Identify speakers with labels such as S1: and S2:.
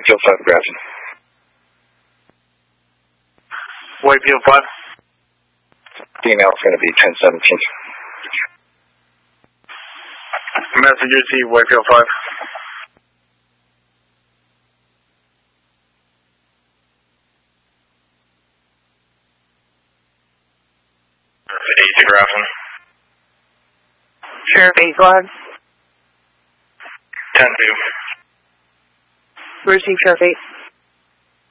S1: Whitefield 5, Grafton.
S2: Whitefield 5.
S1: Female is going to be 1017.
S2: Message received, Whitefield 5.
S3: East of Grafton.
S4: Sheriff 8 flag.
S3: 10-2.
S4: Receive Sheriff 8.